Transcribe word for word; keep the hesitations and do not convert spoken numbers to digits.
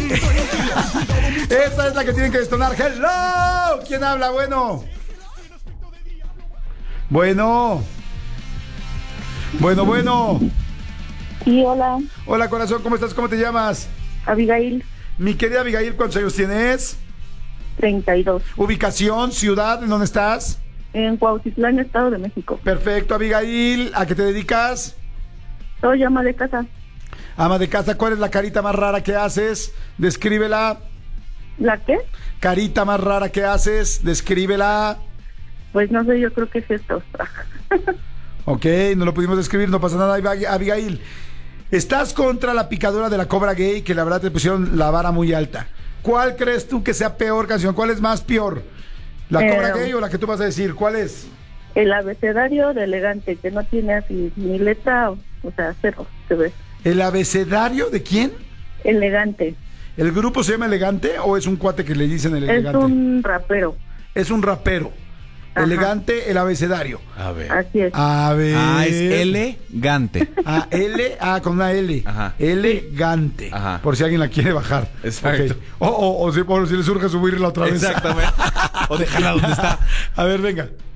Esta es la que tienen que detonar. ¡Hello! ¿Quién habla? Bueno. Bueno. Bueno, bueno. Sí, hola. Hola, corazón, ¿cómo estás? ¿Cómo te llamas? Abigail. Mi querida Abigail, ¿cuántos años tienes? treinta y dos. Ubicación, ciudad, ¿en dónde estás? En Cuautitlán, Estado de México. Perfecto, Abigail. ¿A qué te dedicas? Soy ama de casa. Ama de casa, ¿cuál es la carita más rara que haces? Descríbela. ¿La qué? Carita más rara que haces, descríbela. Pues no sé, yo creo que es esto. Ok, no lo pudimos describir, no pasa nada, Abigail. Estás contra la picadura de la cobra gay, que la verdad te pusieron la vara muy alta. ¿Cuál crees tú que sea peor canción? ¿Cuál es más peor? ¿La eh, cobra gay o la que tú vas a decir? ¿Cuál es? El abecedario de elegante, que no tiene así ni letra, o sea, cero, se ve. ¿El abecedario de quién? Elegante. ¿El grupo se llama Elegante o es un cuate que le dicen el Elegante? Es un rapero. Es un rapero. Ajá. Elegante, el abecedario. A ver. Así es. A ver. Ah, es elegante. Ah, L, ah, con una L. Ajá. Elegante. Ajá. Por si alguien la quiere bajar. Exacto. Okay. O, o, o, si, o si le surge subirla otra vez. Exactamente. O dejarla donde está. A ver, venga.